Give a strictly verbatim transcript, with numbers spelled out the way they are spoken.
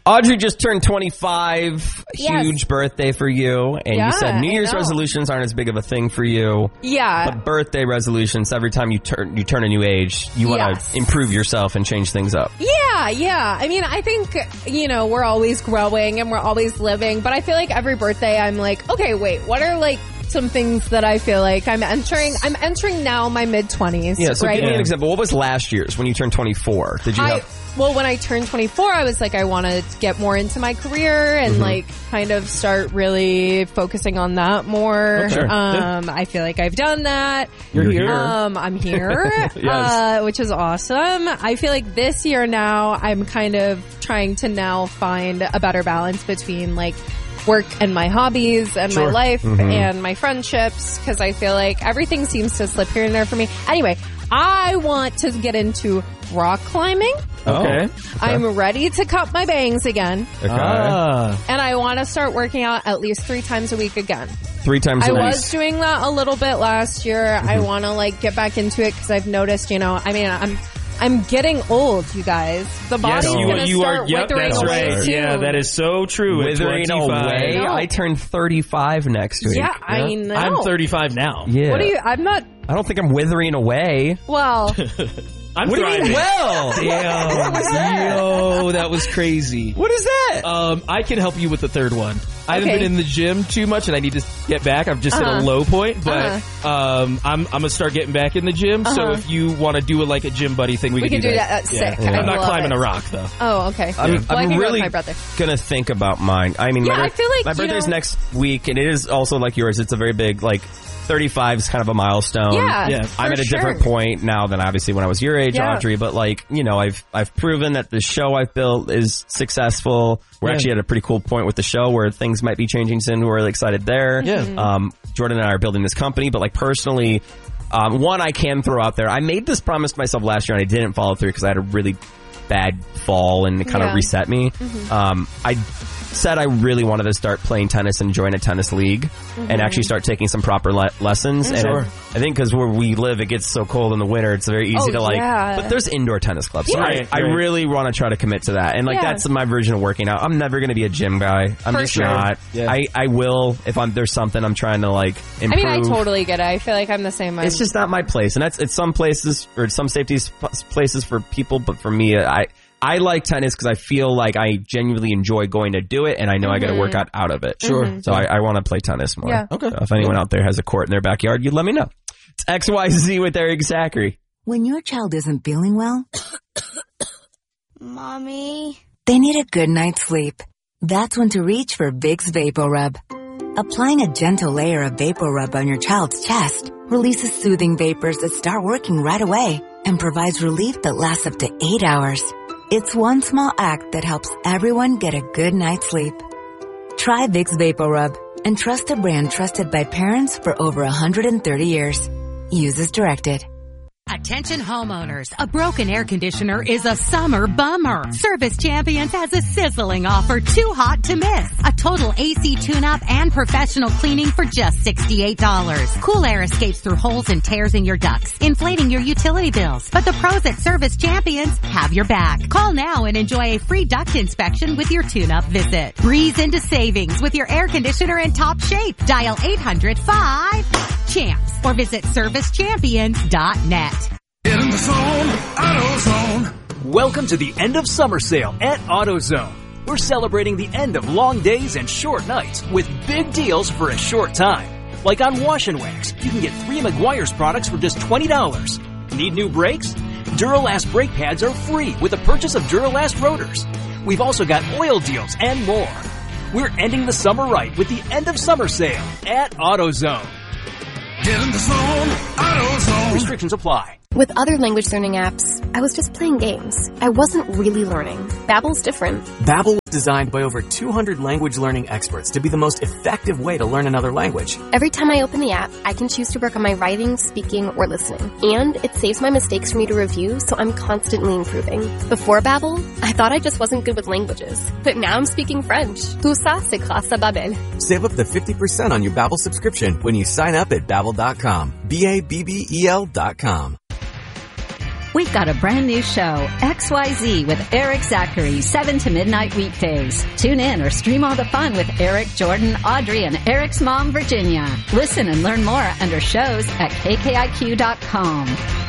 Audrey just turned twenty-five. Yes. Huge birthday for you. And Yeah, you said New I Year's know. resolutions aren't as big of a thing for you. Yeah. But birthday resolutions, every time you turn you turn a new age, you want to Yes. improve yourself and change things up. Yeah, yeah. I mean, I think, you know, we're always growing and we're always living, but I feel like every birthday I'm like, okay, wait, what are like some things that I feel like I'm entering, I'm entering now my mid twenties, Yeah, so right? give me an example. What was last year's when you turned twenty-four? Did you I, have... well, when I turned twenty-four, I was like, I want to get more into my career and Mm-hmm. like kind of start really focusing on that more. Okay. Um, I feel like I've done that. You're here. Um, I'm here, uh, which is awesome. I feel like this year now, I'm kind of trying to now find a better balance between like work and my hobbies and Sure. my life Mm-hmm. and my friendships, because I feel like everything seems to slip here and there for me. Anyway, I want to get into rock climbing. Okay. I'm ready to cut my bangs again, Okay. Ah. and I want to start working out at least three times a week again. Three times I a week. was doing that a little bit last year. I Mm-hmm. want to like get back into it because I've noticed, you know, I mean, I'm I'm getting old, you guys. The body's Yes, you, gonna you start are. Yep, withering that's away right. too. Yeah, that is so true. At Withering twenty-five. away. No. I turned thirty-five next week. Yeah, I know. I'm thirty-five now. Yeah. What do you? I'm not. I don't think I'm withering away. Well, I'm What do you thriving. mean, well? Damn. What was that? Yo, that was crazy. What is that? Um, I can help you with the third one. I haven't Okay. been in the gym too much, and I need to get back. I'm just at Uh-huh. a low point, but Uh-huh. um, I'm I'm gonna start getting back in the gym. So Uh-huh. if you want to do it like a gym buddy thing, we, we can can do that. that. That's Yeah. sick. Yeah. I I'm not love climbing it. a rock though. Oh, okay. I'm, well, I I'm can go really with my brother. gonna think about mine. I mean, Yeah, my, I feel like, my you birthday's know- next week, and it is also like yours. It's a very big, like, thirty-five is kind of a milestone. Yeah, Yeah. for I'm at a sure. different point now than obviously when I was your age, Yeah. Audrey. But like, you know, I've I've proven that the show I've built is successful. We're Yeah. actually at a pretty cool point with the show where things might be changing soon. We're really excited there. Yeah. Mm-hmm. Um, Jordan and I are building this company, but like personally, um, one I can throw out there. I made this promise to myself last year, and I didn't follow through because I had a really bad fall and it kind Yeah. of reset me. Um, I said I really wanted to start playing tennis and join a tennis league and actually start taking some proper le- lessons. And Sure. I think because where we live, it gets so cold in the winter, it's very easy Oh, to like, yeah. but there's indoor tennis clubs. So Yeah. I, Right, I right. really want to try to commit to that. And like, Yeah. that's my version of working out. I'm never going to be a gym guy. I'm For just sure. not. Yeah. I, I will if I'm, there's something I'm trying to like I improve. mean, I totally get it. I feel like I'm the same way. It's just not my place, and that's it's some places or some safety sp- places for people, but for me, I I like tennis because I feel like I genuinely enjoy going to do it, and I know I get a workout out of it. Sure. Mm-hmm. So I, I want to play tennis more. Yeah. Okay. So if anyone out there has a court in their backyard, you let me know. It's X Y Z with Eric Zachary. When your child isn't feeling well, Mommy. they need a good night's sleep. That's when to reach for Vicks Vapor Rub. Applying a gentle layer of Vapor Rub on your child's chest releases soothing vapors that start working right away and provides relief that lasts up to eight hours. It's one small act that helps everyone get a good night's sleep. Try Vicks Vapor Rub and trust a brand trusted by parents for over one hundred thirty years. Use as directed. Attention homeowners, a broken air conditioner is a summer bummer. Service Champions has a sizzling offer too hot to miss. A total A C tune-up and professional cleaning for just sixty-eight dollars. Cool air escapes through holes and tears in your ducts, inflating your utility bills. But the pros at Service Champions have your back. Call now and enjoy a free duct inspection with your tune-up visit. Breeze into savings with your air conditioner in top shape. Dial eight hundred five champs or visit service champions dot net. Get in the zone, AutoZone. Welcome to the end of summer sale at AutoZone. We're celebrating the end of long days and short nights with big deals for a short time. Like on Wash and Wax, you can get three Meguiar's products for just twenty dollars. Need new brakes? Duralast brake pads are free with the purchase of Duralast rotors. We've also got oil deals and more. We're ending the summer right with the end of summer sale at AutoZone. Get in the zone, AutoZone. Restrictions apply. With other language learning apps, I was just playing games. I wasn't really learning. Babbel's different. Babbel was designed by over two hundred language learning experts to be the most effective way to learn another language. Every time I open the app, I can choose to work on my writing, speaking, or listening. And it saves my mistakes for me to review, so I'm constantly improving. Before Babbel, I thought I just wasn't good with languages. But now I'm speaking French. Tout ça, c'est grâce à Babbel. Save up to fifty percent on your Babbel subscription when you sign up at Babbel dot com. B A B B E L dot com. We've got a brand new show, X Y Z with Eric Zachary, seven to midnight weekdays. Tune in or stream all the fun with Eric, Jordan, Audrey, and Eric's mom, Virginia. Listen and learn more under shows at K K I Q dot com.